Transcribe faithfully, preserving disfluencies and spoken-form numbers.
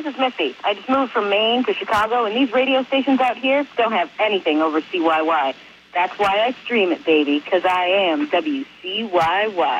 is Missy. I just moved from Maine to Chicago, and these radio stations out here don't have anything over C Y Y. That's why I stream it, baby, because I am W C Y Y.